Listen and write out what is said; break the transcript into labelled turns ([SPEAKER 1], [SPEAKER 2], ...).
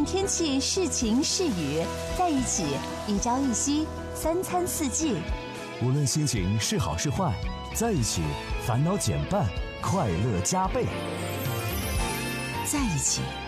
[SPEAKER 1] 论天气是晴是雨，在一起一朝一夕，三餐四季。
[SPEAKER 2] 无论心情是好是坏，在一起烦恼减半，快乐加倍。
[SPEAKER 1] 在一起。